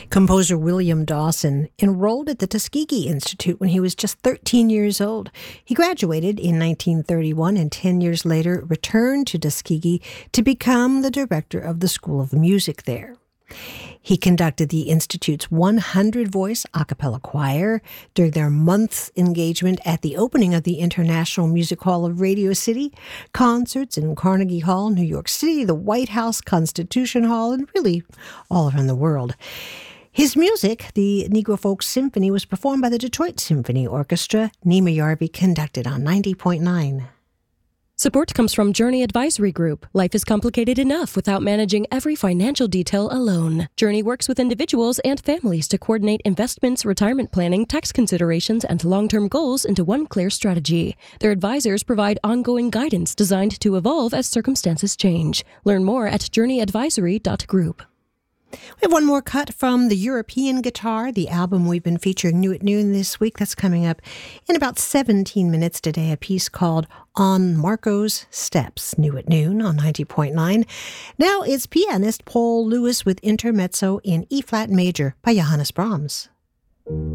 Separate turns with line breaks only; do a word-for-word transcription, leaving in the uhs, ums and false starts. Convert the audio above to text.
Composer William Dawson enrolled at the Tuskegee Institute when he was just thirteen years old. He graduated in nineteen thirty-one and ten years later returned to Tuskegee to become the director of the School of Music there. He conducted the Institute's one hundred voice a cappella choir during their month's engagement at the opening of the International Music Hall of Radio City, concerts in Carnegie Hall, New York City, the White House, Constitution Hall, and really all around the world. His music, the Negro Folk Symphony, was performed by the Detroit Symphony Orchestra. Nima Yarby conducted on ninety point nine.
Support comes from Journey Advisory Group. Life is complicated enough without managing every financial detail alone. Journey works with individuals and families to coordinate investments, retirement planning, tax considerations, and long-term goals into one clear strategy. Their advisors provide ongoing guidance designed to evolve as circumstances change. Learn more at journey advisory dot group.
We have one more cut from the European Guitar, the album we've been featuring new at noon this week. That's coming up in about seventeen minutes today, a piece called On Marco's Steps, new at noon on ninety point nine. Now it's pianist Paul Lewis with Intermezzo in E-flat major by Johannes Brahms.